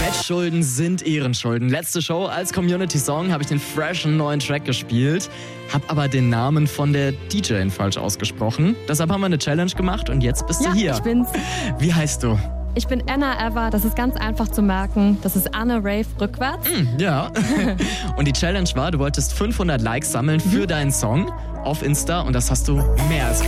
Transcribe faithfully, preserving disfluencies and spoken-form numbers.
Bettschulden sind Ehrenschulden. Letzte Show als Community-Song habe ich den freshen neuen Track gespielt, habe aber den Namen von der D J falsch ausgesprochen. Deshalb haben wir eine Challenge gemacht und jetzt bist Ja, du hier. ich bin's. Wie heißt du? Ich bin Anna Ever, das ist ganz einfach zu merken. Das ist Anne Rave rückwärts. Mm, ja. Und die Challenge war, du wolltest fünfhundert Likes sammeln für deinen Song auf Insta und das hast du mehr als